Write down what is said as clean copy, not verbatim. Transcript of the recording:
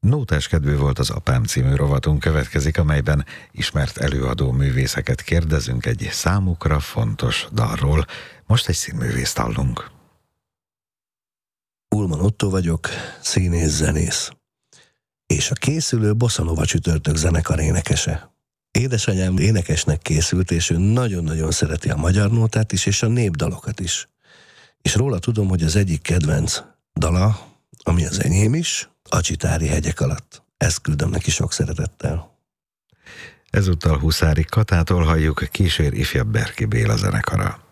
Nótás kedvű volt az apám című rovatunk következik, amelyben ismert előadó művészeket kérdezünk egy számukra fontos dalról. Most egy színművészt hallunk. Ulman Otto vagyok, színész-zenész. És a készülő Bossa Nova Csütörtök zenekar énekese. Édesanyám énekesnek készült, és ő nagyon-nagyon szereti a magyar nótát is, és a népdalokat is. És róla tudom, hogy az egyik kedvenc dala, ami az enyém is, a Csitári hegyek alatt. Ezt küldöm neki sok szeretettel. Ezúttal Huszári Katától halljuk, kísér ifjabb Berki Béla zenekara.